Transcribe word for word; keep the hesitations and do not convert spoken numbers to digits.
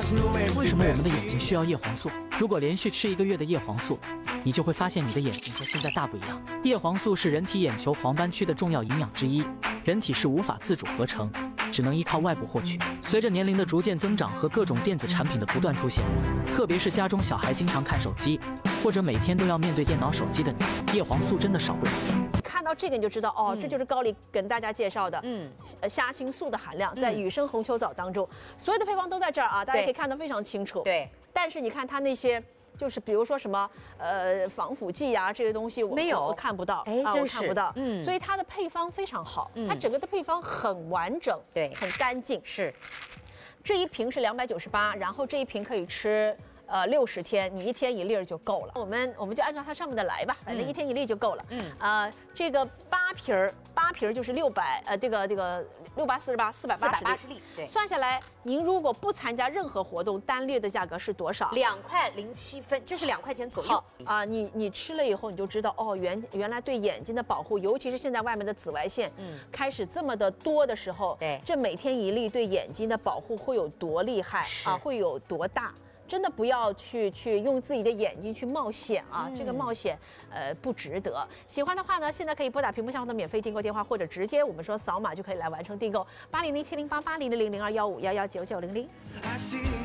为什么我们的眼睛需要叶黄素？如果连续吃一个月的叶黄素，你就会发现你的眼睛和现在大不一样。叶黄素是人体眼球黄斑区的重要营养之一，人体是无法自主合成，只能依靠外部获取。随着年龄的逐渐增长和各种电子产品的不断出现，特别是家中小孩经常看手机，或者每天都要面对电脑、手机的你，叶黄素真的少不了。 看到这个你就知道哦， 嗯、 这就是高丽跟大家介绍的，嗯，虾青素的含量在雨生红球藻当中，嗯、所有的配方都在这儿啊，大家可以看得非常清楚。 对， 但是你看它那些。就是比如说什么呃防腐剂呀、啊、这些东西我没有我看不到， 哎， 啊、 真我看不到， 嗯， 所以它的配方非常好， 嗯、 它整个的配方很完整， 对， 很干净。 是， 这一瓶是两百九十八，然后这一瓶可以吃呃六十天，你一天一粒就够了。我们我们就按照它上面的来吧，反正一天一粒就够了。嗯，呃，这个八瓶儿八瓶儿就是六百呃这个这个六八四十八四百八十粒，对， 算下来，您如果不参加任何活动，单粒的价格是多少？ 两块零七分，就是两块钱左右。 好啊、呃，你你吃了以后，你就知道哦，原原来对眼睛的保护，尤其是现在外面的紫外线，嗯，开始这么的多的时候， 对， 这每天一粒对眼睛的保护会有多厉害啊，会有多大？真的不要去去用自己的眼睛去冒险啊！嗯、这个冒险，呃，不值得。喜欢的话呢，现在可以拨打屏幕上方的免费订购电话，或者直接我们说扫码就可以来完成订购，八零零七零八八零零零零二幺五幺幺九九零零。